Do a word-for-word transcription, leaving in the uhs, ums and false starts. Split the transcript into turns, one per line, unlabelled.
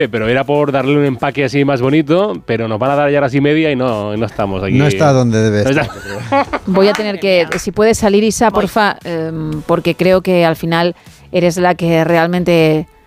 pero era por darle un empaque así más bonito, pero nos van a dar ya las y media y no, no estamos aquí.
No está donde debe estar.
Voy a tener que, si puedes salir, Isa, porfa, eh, porque creo que al final eres la que realmente